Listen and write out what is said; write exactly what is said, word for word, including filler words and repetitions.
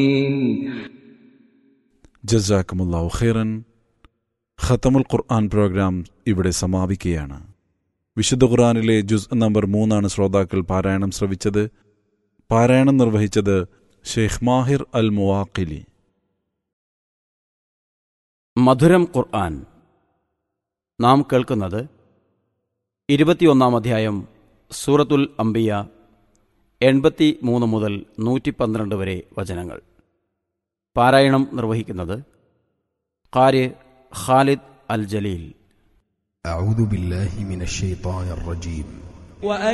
ജസാക്കുമുല്ലാഹു ഖൈറൻ. ഖത്തമുൽ ഖുർആൻ പ്രോഗ്രാം ഇവിടെ സമാപിക്കുകയാണ്. വിശുദ്ധ ഖുർആനിലെ ജുസ് നമ്പർ മൂന്നാണ് ശ്രോതാക്കൾ പാരായണം ശ്രവിച്ചത്. പാരായണം നിർവഹിച്ചത് ഷെയ്ഖ് മാഹിർ അൽ മുവാഖിലി. മധുരം ഖുർആൻ നാം കേൾക്കുന്നത് ഇരുപത്തിയൊന്നാം അധ്യായം സൂറത്തുൽ അംബിയ എൺപത്തി മൂന്ന് മുതൽ നൂറ്റി പന്ത്രണ്ട് വരെ വചനങ്ങൾ. പാരായണം നിർവഹിക്കുന്നത് ഖാരി ഖാലിദ് അൽ ജലീൽ. അഊദു ബില്ലാഹി മിനശ് ശൈത്വാനിർ റജീം.